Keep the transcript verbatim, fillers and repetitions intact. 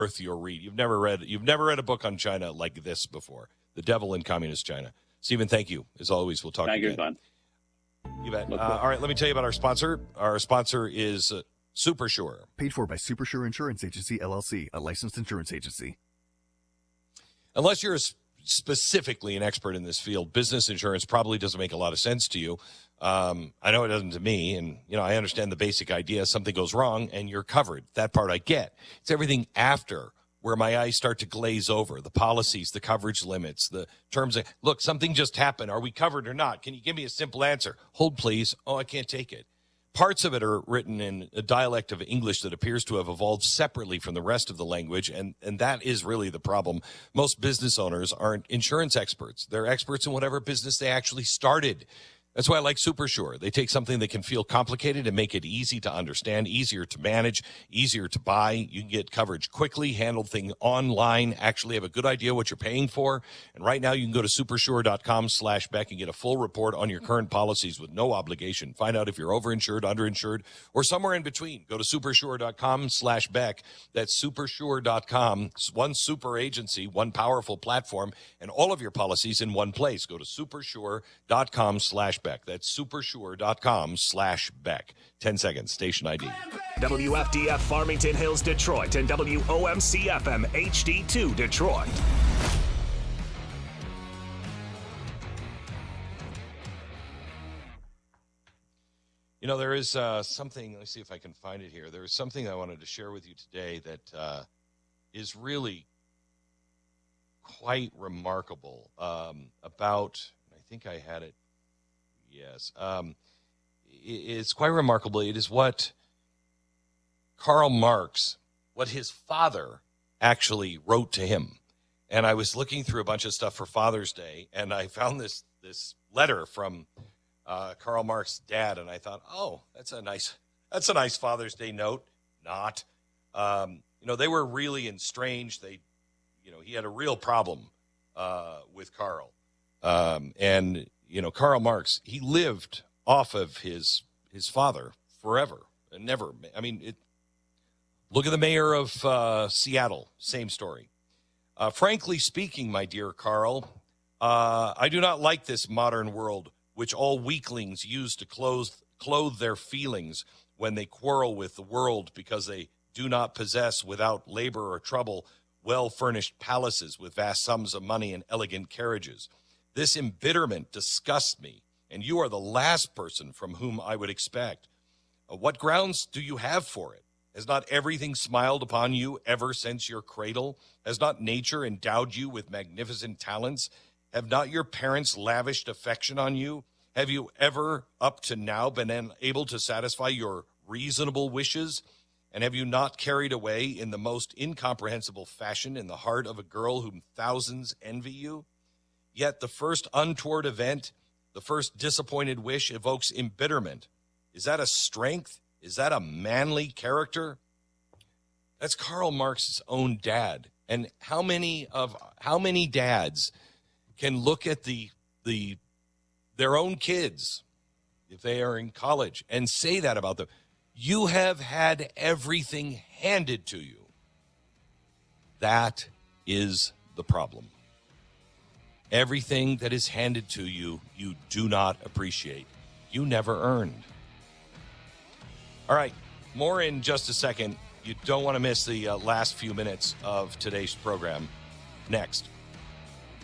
worth your read. You've never read you've never read a book on China like this before. The Devil in Communist China. Stephen, thank you. As always, we'll talk Thank again. you, Glenn. You bet. Uh, all right, let me tell you about our sponsor. Our sponsor is uh, SuperSure. Paid for by SuperSure Insurance Agency, L L C, a licensed insurance agency. Unless you're specifically an expert in this field, business insurance probably doesn't make a lot of sense to you. Um, I know it doesn't to me, and you know I understand the basic idea. Something goes wrong, and you're covered. That part I get. It's everything after where my eyes start to glaze over. The policies, the coverage limits, the terms. Of, look, something just happened. Are we covered or not? Can you give me a simple answer? Hold, please. Oh, I can't take it. Parts of it are written in a dialect of English that appears to have evolved separately from the rest of the language, and, and that is really the problem. Most business owners aren't insurance experts. They're experts in whatever business they actually started. That's why I like SuperSure. They take something that can feel complicated and make it easy to understand, easier to manage, easier to buy. You can get coverage quickly, handle things online, actually have a good idea what you're paying for. And right now you can go to supersure.com slash Beck and get a full report on your current policies with no obligation. Find out if you're overinsured, underinsured, or somewhere in between. Go to supersure.com slash Beck. That's supersure dot com. It's one super agency, one powerful platform, and all of your policies in one place. Go to supersure.com slash Beck. That's supersure.com slash Beck. ten seconds, station I D. W F D F Farmington Hills, Detroit, and W O M C F M H D two, Detroit. You know, there is uh, something, let's see if I can find it here. There is something I wanted to share with you today that uh, is really quite remarkable um, about, I think I had it, yes. Um, it, it's quite remarkable. It is what Karl Marx, what his father actually wrote to him. And I was looking through a bunch of stuff for Father's Day, and I found this this letter from uh, Karl Marx's dad, and I thought, oh, that's a nice that's a nice Father's Day note. Not, um, you know, they were really estranged. They, you know, he had a real problem uh, with Karl, um, and you know, Karl Marx, he lived off of his his father forever and never. I mean, it, look at the mayor of uh, Seattle. Same story. Uh, frankly speaking, my dear Karl, uh, I do not like this modern world, which all weaklings use to clothe, clothe their feelings when they quarrel with the world because they do not possess, without labor or trouble, well-furnished palaces with vast sums of money and elegant carriages. This embitterment disgusts me, and you are the last person from whom I would expect. Uh, what grounds do you have for it? Has not everything smiled upon you ever since your cradle? Has not nature endowed you with magnificent talents? Have not your parents lavished affection on you? Have you ever, up to now, been able to satisfy your reasonable wishes? And have you not carried away in the most incomprehensible fashion in the heart of a girl whom thousands envy you? Yet the first untoward event, the first disappointed wish evokes embitterment. Is that a strength? Is that a manly character? That's Karl Marx's own dad. And how many of how many dads can look at the the their own kids if they are in college and say that about them? You have had everything handed to you. That is the problem. Everything that is handed to you, you do not appreciate. You never earned. All right, more in just a second. You don't want to miss the uh, last few minutes of today's program. Next.